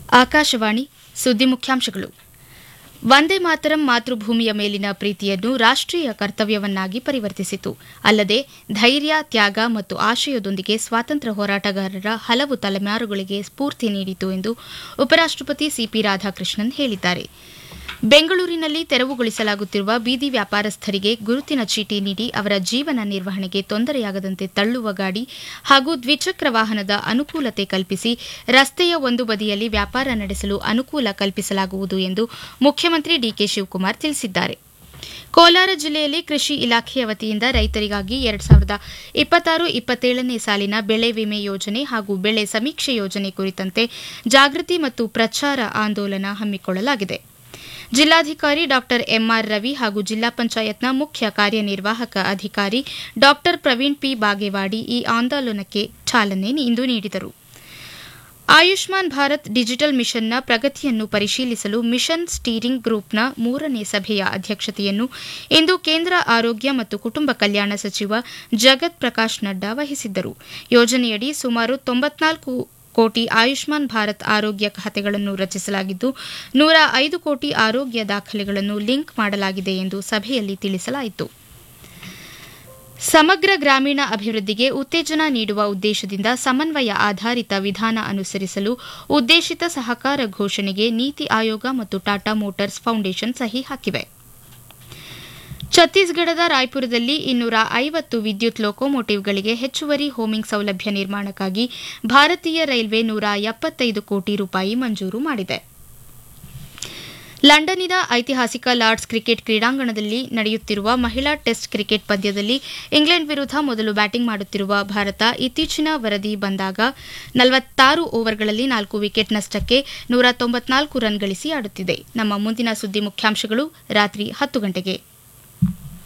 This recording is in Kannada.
ಆಕಾಶವಾಣಿ ಸುದ್ದಿ ಮುಖ್ಯಾಂಶಗಳು. ವಂದೇ ಮಾತರಂ ಮಾತೃಭೂಮಿಯ ಮೇಲಿನ ಪ್ರೀತಿಯನ್ನು ರಾಷ್ಟೀಯ ಕರ್ತವ್ಯವನ್ನಾಗಿ ಪರಿವರ್ತಿಸಿತು. ಅಲ್ಲದೆ ಧೈರ್ಯ, ತ್ಯಾಗ ಮತ್ತು ಆಶಯದೊಂದಿಗೆ ಸ್ವಾತಂತ್ರ್ಯ ಹೋರಾಟಗಾರರ ಹಲವು ತಲೆಮಾರುಗಳಿಗೆ ಸ್ಫೂರ್ತಿ ನೀಡಿತು ಎಂದು ಉಪರಾಷ್ಟಪತಿ ಸಿಪಿ ರಾಧಾಕೃಷ್ಣನ್ ಹೇಳಿದ್ದಾರೆ. ಬೆಂಗಳೂರಿನಲ್ಲಿ ತೆರವುಗೊಳಿಸಲಾಗುತ್ತಿರುವ ಬೀದಿ ವ್ಯಾಪಾರಸ್ಥರಿಗೆ ಗುರುತಿನ ಚೀಟಿ ನೀಡಿ ಅವರ ಜೀವನ ನಿರ್ವಹಣೆಗೆ ತೊಂದರೆಯಾಗದಂತೆ ತಳ್ಳುವ ಗಾಡಿ ಹಾಗೂ ದ್ವಿಚಕ್ರ ವಾಹನದ ಅನುಕೂಲತೆ ಕಲ್ಪಿಸಿ ರಸ್ತೆಯ ಒಂದು ಬದಿಯಲ್ಲಿ ವ್ಯಾಪಾರ ನಡೆಸಲು ಅನುಕೂಲ ಕಲ್ಪಿಸಲಾಗುವುದು ಎಂದು ಮುಖ್ಯಮಂತ್ರಿ ಡಿಕೆ ಶಿವಕುಮಾರ್ ತಿಳಿಸಿದ್ದಾರೆ. ಕೋಲಾರ ಜಿಲ್ಲೆಯಲ್ಲಿ ಕೃಷಿ ಇಲಾಖೆಯ ವತಿಯಿಂದ ರೈತರಿಗಾಗಿ 2026-27ನೇ ಸಾಲಿನ ಬೆಳೆ ವಿಮೆ ಯೋಜನೆ ಹಾಗೂ ಬೆಳೆ ಸಮೀಕ್ಷೆ ಯೋಜನೆ ಕುರಿತಂತೆ ಜಾಗೃತಿ ಮತ್ತು ಪ್ರಚಾರ ಆಂದೋಲನ ಹಮ್ಮಿಕೊಳ್ಳಲಾಗಿದೆ. ಜಿಲ್ಲಾಧಿಕಾರಿ ಡಾ ಎಂಆರ್ ರವಿ ಹಾಗೂ ಜಿಲ್ಲಾ ಪಂಚಾಯತ್ನ ಮುಖ್ಯ ಕಾರ್ಯನಿರ್ವಾಹಕ ಅಧಿಕಾರಿ ಡಾ ಪ್ರವೀಣ್ ಪಿ ಬಾಗೇವಾಡಿ ಈ ಆಂದೋಲನಕ್ಕೆ ಚಾಲನೆ ಇಂದು ನೀಡಿದರು. ಆಯುಷ್ಮಾನ್ ಭಾರತ್ ಡಿಜಿಟಲ್ ಮಿಷನ್ನ ಪ್ರಗತಿಯನ್ನು ಪರಿಶೀಲಿಸಲು ಮಿಷನ್ ಸ್ಟೀರಿಂಗ್ ಗ್ರೂಪ್ನ 3ನೇ ಸಭೆಯ ಅಧ್ಯಕ್ಷತೆಯನ್ನು ಇಂದು ಕೇಂದ್ರ ಆರೋಗ್ಯ ಮತ್ತು ಕುಟುಂಬ ಕಲ್ಯಾಣ ಸಚಿವ ಜಗತ್ ಪ್ರಕಾಶ್ ನಡ್ಡಾ ವಹಿಸಿದ್ದರು. ಯೋಜನೆಯಡಿ ಸುಮಾರು 94 ಕೋಟಿ ಆಯುಷ್ಮಾನ್ ಭಾರತ್ ಆರೋಗ್ಯ ಖಾತೆಗಳನ್ನು ರಚಿಸಲಾಗಿದ್ದು 105 ಕೋಟಿ ಆರೋಗ್ಯ ದಾಖಲೆಗಳನ್ನು ಲಿಂಕ್ ಮಾಡಲಾಗಿದೆ ಎಂದು ಸಭೆಯಲ್ಲಿ ತಿಳಿಸಲಾಯಿತು. ಸಮಗ್ರ ಗ್ರಾಮೀಣ ಅಭಿವೃದ್ಧಿಗೆ ಉತ್ತೇಜನ ನೀಡುವ ಉದ್ದೇಶದಿಂದ ಸಮನ್ವಯ ಆಧಾರಿತ ವಿಧಾನ ಅನುಸರಿಸಲು ಉದ್ದೇಶಿತ ಸಹಕಾರ ಘೋಷಣೆಗೆ ನೀತಿ ಆಯೋಗ ಮತ್ತು ಟಾಟಾ ಮೋಟಾರ್ಸ್ ಫೌಂಡೇಶನ್ ಸಹಿ ಹಾಕಿವೆ. ಛತ್ತೀಸ್ಗಢದ ರಾಯ್ಪುರದಲ್ಲಿ 250 ವಿದ್ಯುತ್ ಲೋಕೋಮೋಟಿವ್ಗಳಿಗೆ ಹೆಚ್ಚುವರಿ ಹೋಮಿಂಗ್ ಸೌಲಭ್ಯ ನಿರ್ಮಾಣಕ್ಕಾಗಿ ಭಾರತೀಯ ರೈಲ್ವೆ 175 ಕೋಟಿ ರೂಪಾಯಿ ಮಂಜೂರು ಮಾಡಿದೆ. ಲಂಡನ್ನಿನ ಐತಿಹಾಸಿಕ ಲಾರ್ಡ್ಸ್ ಕ್ರಿಕೆಟ್ ಕ್ರೀಡಾಂಗಣದಲ್ಲಿ ನಡೆಯುತ್ತಿರುವ ಮಹಿಳಾ ಟೆಸ್ಟ್ ಕ್ರಿಕೆಟ್ ಪಂದ್ಯದಲ್ಲಿ ಇಂಗ್ಲೆಂಡ್ ವಿರುದ್ಧ ಮೊದಲು ಬ್ಯಾಟಿಂಗ್ ಮಾಡುತ್ತಿರುವ ಭಾರತ ಇತ್ತೀಚಿನ ವರದಿ ಬಂದಾಗ 46 ಓವರ್ಗಳಲ್ಲಿ 4 ವಿಕೆಟ್ ನಷ್ಟಕ್ಕೆ 194 ರನ್ ಗಳಿಸಿ ಆಡುತ್ತಿದೆ. ನಮ್ಮ ಮುಂದಿನ ಸುದ್ದಿ ಮುಖ್ಯಾಂಶಗಳು ರಾತ್ರಿ 10 ಗಂಟೆಗೆ.